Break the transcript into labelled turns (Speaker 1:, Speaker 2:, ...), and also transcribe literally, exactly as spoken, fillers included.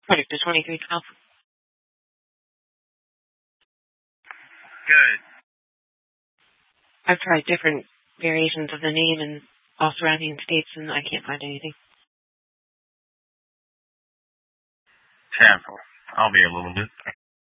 Speaker 1: Product to twenty-three twelve.
Speaker 2: Good.
Speaker 1: I've tried different variations of the name in all surrounding states, and I can't find anything.
Speaker 2: Tampa. I'll be a little bit.